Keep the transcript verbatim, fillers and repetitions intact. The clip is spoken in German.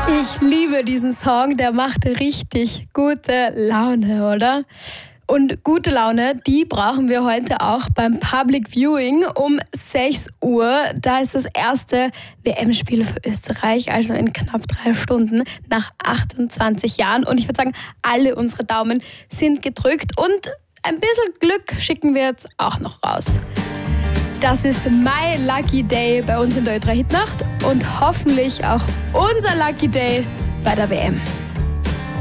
Ich liebe diesen Song, der macht richtig gute Laune, oder? Und gute Laune, die brauchen wir heute auch beim Public Viewing um sechs Uhr. Da ist das erste W M-Spiel für Österreich, also in knapp drei Stunden nach achtundzwanzig Jahren. Und ich würde sagen, alle unsere Daumen sind gedrückt und ein bisschen Glück schicken wir jetzt auch noch raus. Das ist My Lucky Day bei uns in der Ö drei Hitnacht und hoffentlich auch unser Lucky Day bei der W M.